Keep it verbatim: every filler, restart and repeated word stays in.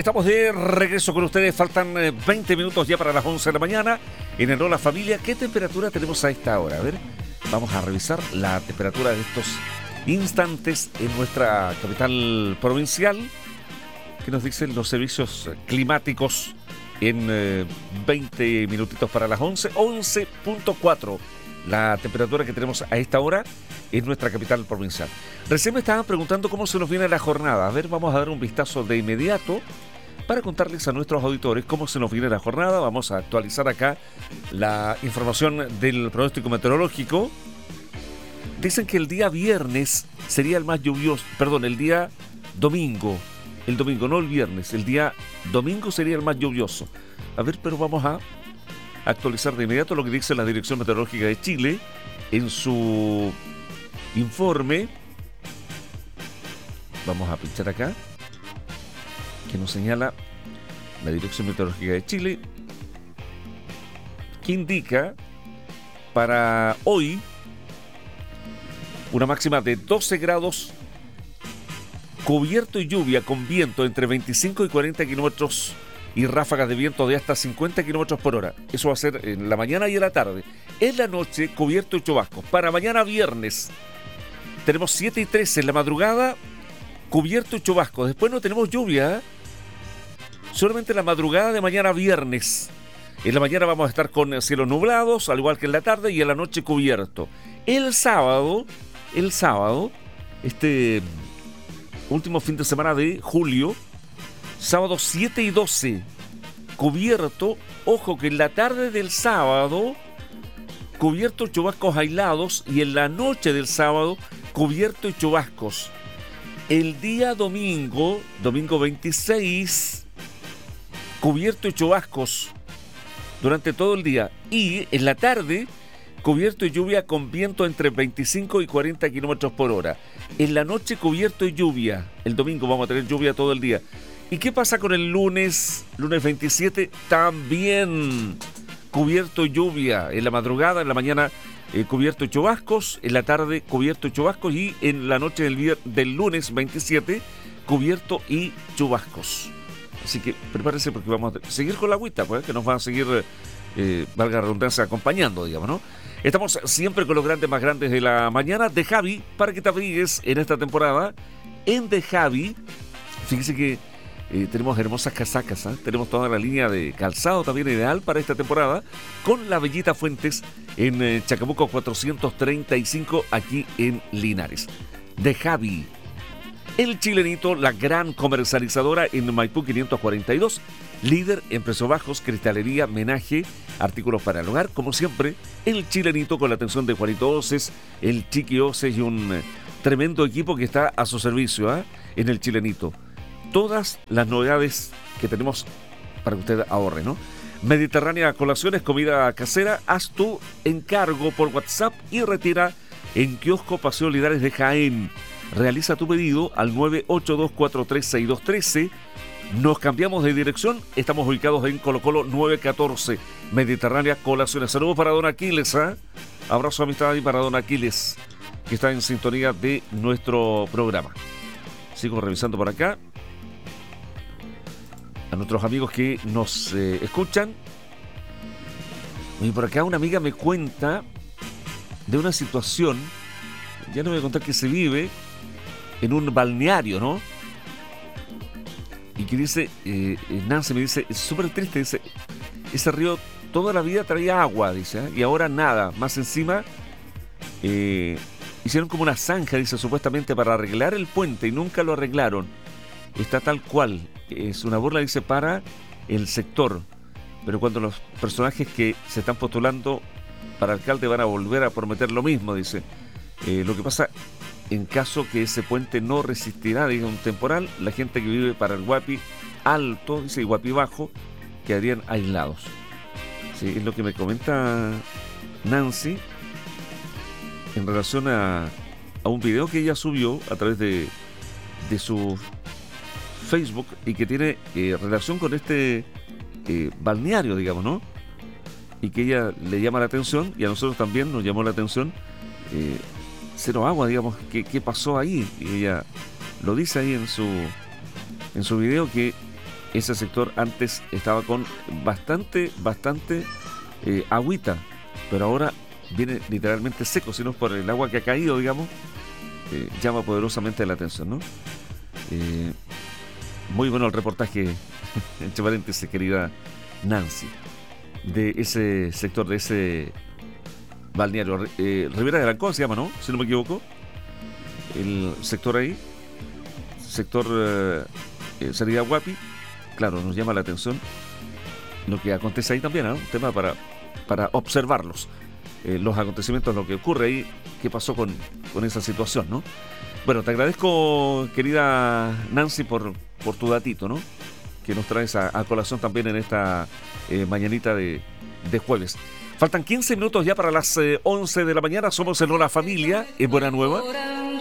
Estamos de regreso con ustedes. Faltan eh, veinte minutos ya para las once de la mañana. En el Hola Familia, ¿qué temperatura tenemos a esta hora? A ver, vamos a revisar la temperatura de estos instantes en nuestra capital provincial. ¿Qué nos dicen los servicios climáticos en eh, veinte minutitos para las once? once punto cuatro la temperatura que tenemos a esta hora en nuestra capital provincial. Recién me estaban preguntando cómo se nos viene la jornada. A ver, vamos a dar un vistazo de inmediato para contarles a nuestros auditores cómo se nos viene la jornada. Vamos a actualizar acá la información del pronóstico meteorológico. Dicen que el día viernes sería el más lluvioso, perdón, el día domingo, el domingo, no el viernes, el día domingo sería el más lluvioso. A ver, pero vamos a actualizar de inmediato lo que dice la Dirección Meteorológica de Chile en su informe. Vamos a pinchar acá, que nos señala la Dirección Meteorológica de Chile, que indica para hoy una máxima de doce grados, cubierto y lluvia con viento entre veinticinco y cuarenta kilómetros y ráfagas de viento de hasta cincuenta kilómetros por hora. Eso va a ser en la mañana y en la tarde. En la noche, cubierto y chubascos. Para mañana viernes tenemos siete y trece en la madrugada, cubierto y chubascos. Después no tenemos lluvia, ¿eh? Solamente en la madrugada de mañana viernes. En la mañana vamos a estar con cielos nublados, al igual que en la tarde, y en la noche cubierto. El sábado, el sábado, este último fin de semana de julio, sábado siete y doce, cubierto. Ojo que en la tarde del sábado, cubierto, chubascos aislados, y en la noche del sábado, cubierto y chubascos. El día domingo, domingo veintiséis, cubierto y chubascos durante todo el día. Y en la tarde, cubierto y lluvia con viento entre veinticinco y cuarenta kilómetros por hora. En la noche, cubierto y lluvia. El domingo vamos a tener lluvia todo el día. ¿Y qué pasa con el lunes? Lunes veintisiete, también cubierto y lluvia. En la madrugada, en la mañana, eh, cubierto y chubascos. En la tarde, cubierto y chubascos. Y en la noche del, vier- del lunes veintisiete, cubierto y chubascos. Así que prepárense porque vamos a seguir con la agüita, pues, que nos va a seguir, eh, valga la redundancia, acompañando, digamos, ¿no? Estamos siempre con los grandes más grandes de la mañana. De Javi, para que te abrigues en esta temporada. En De Javi, fíjese que Eh, tenemos hermosas casacas, ¿eh? Tenemos toda la línea de calzado también ideal para esta temporada, con la Bellita Fuentes en eh, Chacabuco cuatrocientos treinta y cinco, aquí en Linares. De Javi, el Chilenito, la gran comercializadora en Maipú quinientos cuarenta y dos, líder en precios bajos, cristalería, menaje, artículos para el hogar, como siempre, el Chilenito con la atención de Juanito Oces, el Chiqui Oces y un eh, tremendo equipo que está a su servicio, ¿eh? En el Chilenito. Todas las novedades que tenemos para que usted ahorre, ¿no? Mediterránea Colaciones, comida casera, haz tu encargo por WhatsApp y retira en Kiosco Paseo Linares de Jaén. Realiza tu pedido al nueve ocho dos cuatro tres seis dos uno tres. Nos cambiamos de dirección, estamos ubicados en Colo Colo nueve catorce. Mediterránea Colaciones. Saludos para don Aquiles, ¿eh? Abrazo, amistad, y para don Aquiles, que está en sintonía de nuestro programa. Sigo revisando por acá a nuestros amigos que nos eh, escuchan. Y por acá una amiga me cuenta de una situación, ya no voy a contar, que se vive en un balneario, ¿no? Y que dice, eh, Nancy me dice, es súper triste, dice, ese río toda la vida traía agua, dice, ¿eh? Y ahora nada, más encima eh, hicieron como una zanja, dice, supuestamente para arreglar el puente, y nunca lo arreglaron. Está tal cual. Es una burla, dice, para el sector. Pero cuando los personajes que se están postulando para alcalde van a volver a prometer lo mismo, dice. Eh, lo que pasa, en caso que ese puente no resistirá, diga, un temporal, la gente que vive para el Guapi Alto, dice, y Guapi Bajo, quedarían aislados. Sí, es lo que me comenta Nancy en relación a, a un video que ella subió a través de, de su Facebook y que tiene eh, relación con este eh, balneario, digamos, ¿no? Y que ella le llama la atención, y a nosotros también nos llamó la atención, eh, cero agua, digamos, ¿qué, qué pasó ahí? Y ella lo dice ahí en su en su video, que ese sector antes estaba con bastante, bastante eh, agüita, pero ahora viene literalmente seco, sino por el agua que ha caído, digamos, eh, llama poderosamente la atención, ¿no? Eh, muy bueno el reportaje, entre paréntesis, querida Nancy, de ese sector, de ese balneario, eh, Ribera de Arancón se llama, ¿no? Si no me equivoco, el sector ahí, sector eh, eh, Salida Guapi. Claro, nos llama la atención lo que acontece ahí también, ¿no? Un tema para, para observarlos, eh, los acontecimientos, lo que ocurre ahí, qué pasó con, con esa situación, ¿no? Bueno, te agradezco, querida Nancy, por, por tu datito, ¿no? Que nos traes a, a colación también en esta eh, mañanita de, de jueves. Faltan quince minutos ya para las eh, once de la mañana. Somos en Hola Familia, en Buena Nueva.